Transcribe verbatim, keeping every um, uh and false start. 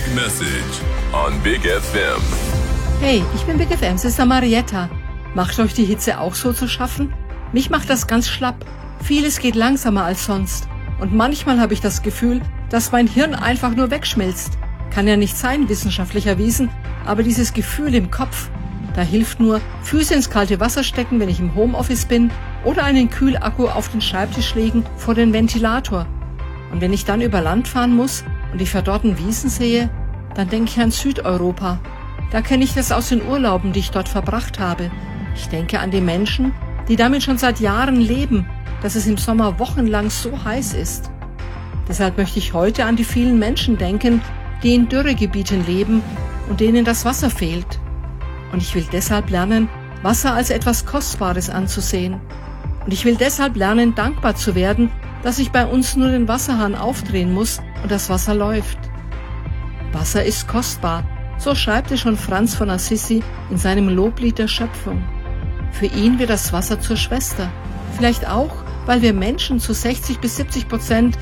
message on Big F M. Hey, ich bin Big F M, Sister Marietta. Macht euch die Hitze auch so zu schaffen? Mich macht das ganz schlapp. Vieles geht langsamer als sonst. Und manchmal habe ich das Gefühl, dass mein Hirn einfach nur wegschmilzt. Kann ja nicht sein, wissenschaftlich erwiesen, aber dieses Gefühl im Kopf, da hilft nur Füße ins kalte Wasser stecken, wenn ich im Homeoffice bin, oder einen Kühlakku auf den Schreibtisch legen vor den Ventilator. Und wenn ich dann über Land fahren muss und die verdorrten Wiesen sehe, dann denke ich an Südeuropa. Da kenne ich das aus den Urlauben, die ich dort verbracht habe. Ich denke an die Menschen, die damit schon seit Jahren leben, dass es im Sommer wochenlang so heiß ist. Deshalb möchte ich heute an die vielen Menschen denken, die in Dürregebieten leben und denen das Wasser fehlt. Und ich will deshalb lernen, Wasser als etwas Kostbares anzusehen. Und ich will deshalb lernen, dankbar zu werden, dass ich bei uns nur den Wasserhahn aufdrehen muss und das Wasser läuft. Wasser ist kostbar, so schreibt es schon Franz von Assisi in seinem Loblied der Schöpfung. Für ihn wird das Wasser zur Schwester. Vielleicht auch, weil wir Menschen zu sechzig bis siebzig Prozent